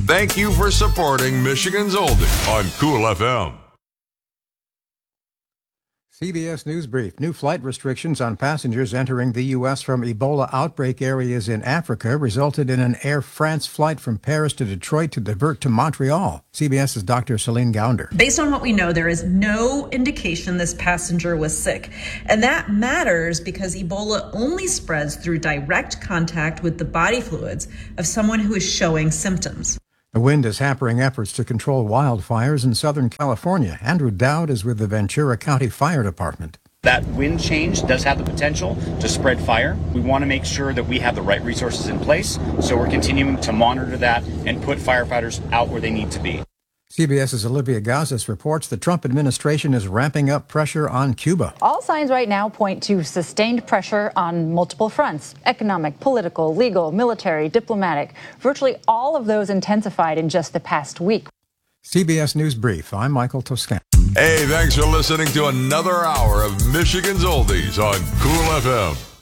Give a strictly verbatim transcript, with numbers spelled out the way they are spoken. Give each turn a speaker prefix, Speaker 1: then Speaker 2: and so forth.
Speaker 1: Thank you for supporting Michigan's Oldie on Cool F M.
Speaker 2: C B S News Brief. New flight restrictions on passengers entering the U S from Ebola outbreak areas in Africa resulted in an Air France flight from Paris to Detroit to divert to Montreal. CBS's Doctor Celine Gounder.
Speaker 3: Based on what we know, there is no indication this passenger was sick. And that matters because Ebola only spreads through direct contact with the body fluids of someone who is showing symptoms.
Speaker 2: The wind is hampering efforts to control wildfires in Southern California. Andrew Dowd is with the Ventura County Fire Department.
Speaker 4: That wind change does have the potential to spread fire. We want to make sure that we have the right resources in place, so we're continuing to monitor that and put firefighters out where they need to be.
Speaker 2: CBS's Olivia Gazis reports the Trump administration is ramping up pressure on Cuba.
Speaker 5: All signs right now point to sustained pressure on multiple fronts: economic, political, legal, military, diplomatic. Virtually all of those intensified in just the past week.
Speaker 2: C B S News Brief. I'm Michael Toscano.
Speaker 1: Hey, thanks for listening to another hour of Michigan's Oldies on Cool F M.